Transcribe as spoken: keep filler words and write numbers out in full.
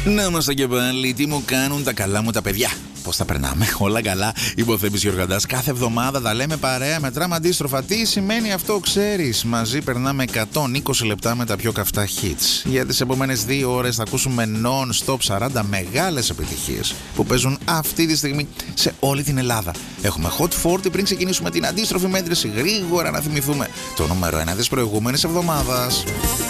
Να είμαστε και πάλι, τι μου κάνουν τα καλά μου τα παιδιά. Πώς τα περνάμε, όλα καλά. Είμαι ο Θέμης Γιοργαντάς. Κάθε εβδομάδα τα λέμε παρέα, μετράμε αντίστροφα. Τι σημαίνει αυτό, ξέρεις? Μαζί περνάμε εκατόν είκοσι λεπτά με τα πιο καυτά hits. Για τις επόμενες δύο ώρες θα ακούσουμε non-stop σαράντα μεγάλες επιτυχίες που παίζουν αυτή τη στιγμή σε όλη την Ελλάδα. Έχουμε Hot σαράντα πριν ξεκινήσουμε την αντίστροφη μέτρηση. Γρήγορα να θυμηθούμε το νούμερο ένα της προηγούμενης εβδομάδας.